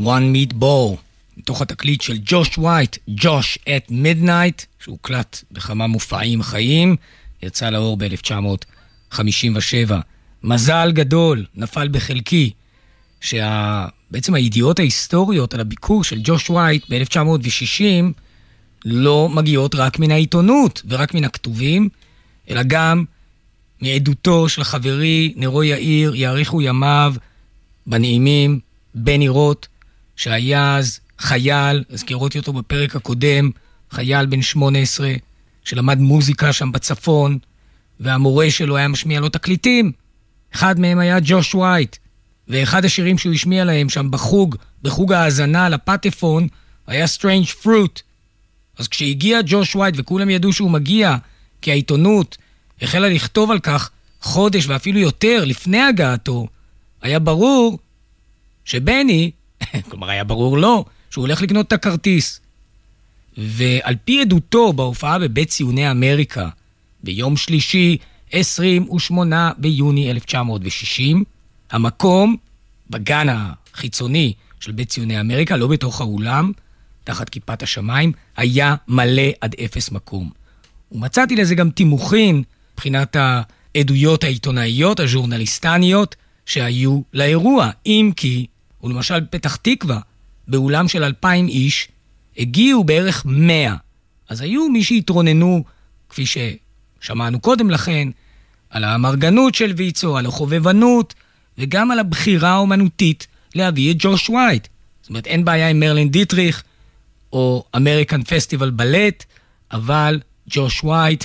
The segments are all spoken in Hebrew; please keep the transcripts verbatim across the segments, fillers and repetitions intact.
One Meat Ball, מתוך התקליט של ג'וש ווייט, ג'וש at Midnight, שהוקלט בכמה מופעים חיים, יצא לאור ב-אלף תשע מאות חמישים ושבע. מזל גדול נפל בחלקי, שבעצם הידיעות ההיסטוריות על הביקור של ג'וש ווייט ב-אלף תשע מאות שישים לא מגיעות רק מן העיתונות ורק מן הכתובים, אלא גם מעדותו של חברי נרו יאיר, יאריכו ימיו, בנעימים, בני רוט, שהיה אז חייל, הזכירותי אותו בפרק הקודם, חייל בן שמונה עשרה, שלמד מוזיקה שם בצפון, והמורה שלו היה משמיע לו תקליטים. אחד מהם היה ג'וש ווייט, ואחד השירים שהוא השמיע להם שם בחוג, בחוג ההאזנה לפטפון, היה Strange Fruit. אז כשהגיע ג'וש ווייט, וכולם ידעו שהוא מגיע, כי העיתונות החלה לכתוב על כך חודש ואפילו יותר לפני הגעתו, היה ברור שבני, כלומר היה ברור לו, שהוא הולך לקנות את הכרטיס. ועל פי עדותו בהופעה בבית ציוני אמריקה, ביום שלישי, עשרים ושמונה ביוני אלף תשע מאות שישים, המקום בגן החיצוני של בית ציוני אמריקה, לא בתוך האולם, תחת כיפת השמיים, היה מלא עד אפס מקום. ומצאתי לזה גם תימוכין, מבחינת העדויות העיתונאיות, הז'ורנליסטניות, שהיו לאירוע. אם כי, ולמשל פתח תקווה, באולם של אלפיים איש, הגיעו בערך מאה. אז היו מי שהתרוננו, כפי ששמענו קודם לכן, על המרגנות של ויצו, על החובבנות, וגם על הבחירה האומנותית להביא את ג'וש ווייט. זאת אומרת, אין בעיה עם מרלין דיטריך, או אמריקן פסטיבל בלט, אבל ג'וש ווייט,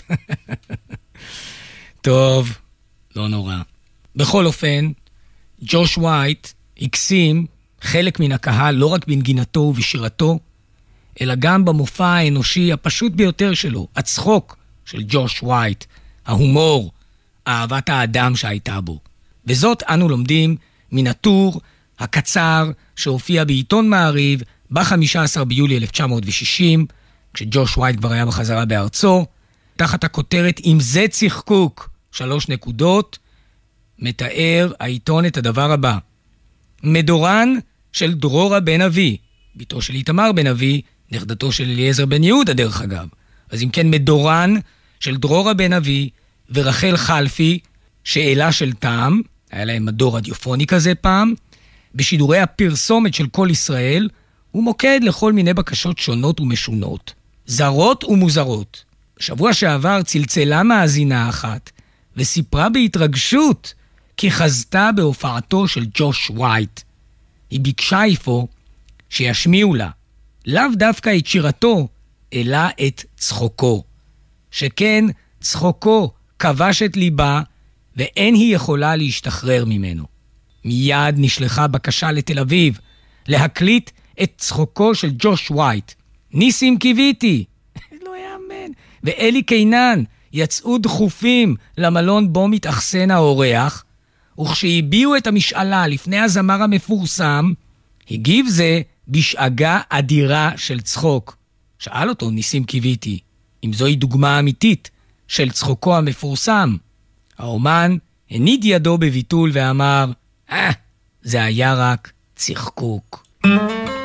טוב, לא נורא. בכל אופן, ג'וש ווייט הקסים חלק מן הקהל לא רק בנגינתו ובשירתו, אלא גם במופע האנושי הפשוט ביותר שלו, הצחוק של ג'וש ווייט, ההומור, אהבת האדם שהייתה בו. וזאת אנו לומדים מן הטור הקצר שהופיע בעיתון מעריב ב-חמישה עשר ביולי אלף תשע מאות שישים, כשג'וש ווייט כבר היה בחזרה בארצו, תחת הכותרת "אם זה צחקוק", שלוש נקודות, מתאר העיתון את הדבר הבא. מדורן של דרורה בן אבי, ביתו של איתמר בן אבי, נכדתו של אליעזר בן יהודה דרך אגב. אז אם כן, מדורן של דרורה בן אבי ורחל חלפי, שאלה של טעם, היה להם מדור רדיופוני כזה פעם, בשידורי הפרסומת של כל ישראל, הוא מוקד לכל מיני בקשות שונות ומשונות, זרות ומוזרות. בשבוע שעבר צלצלה מאזינה אחת, וסיפרה בהתרגשות כי חזתה בהופעתו של ג'וש ווייט. היא ביקשה איפה שישמיעו לה, לאו דווקא את שירתו, אלא את צחוקו. שכן צחוקו כבש את ליבה, ואין היא יכולה להשתחרר ממנו. מיד נשלחה בקשה לתל אביב, להקליט את צחוקו של ג'וש ווייט. ניסים קיוויתי, לא יאמן, ואלי קינן יצאו דחופים למלון בו מתאכסן האורח, וכשהביאו את המשאלה לפני הזמר המפורסם, הגיב זה בשאגה אדירה של צחוק. שאל אותו ניסים קיוויתי, אם זוהי דוגמה אמיתית של צחוקו המפורסם. האומן הניד ידו בביטול ואמר, אה, זה היה רק צחקוק.